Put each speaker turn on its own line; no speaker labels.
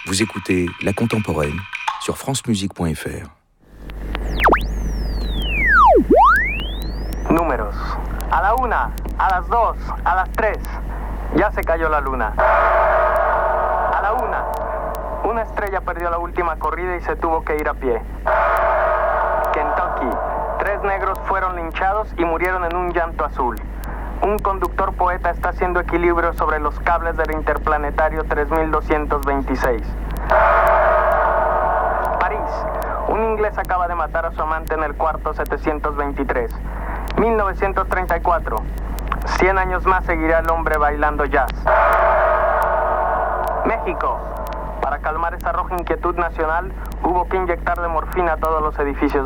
Vous écoutez La Contemporaine sur francemusique.fr.
Números. A la 1, a las 2, a las 3. Ya se cayó la luna. A la 1, una estrella perdió la última corrida y se tuvo que ir a pie. Kentucky. 3 negros fueron linchados y murieron en un llanto azul. Un conductor poeta está haciendo equilibrio sobre los cables del interplanetario 3226. París. Un inglés acaba de matar a su amante en el cuarto 723. 1934. 100 años más seguirá el hombre bailando jazz. México. Para calmar esa roja inquietud nacional, hubo que inyectarle morfina a todos los edificios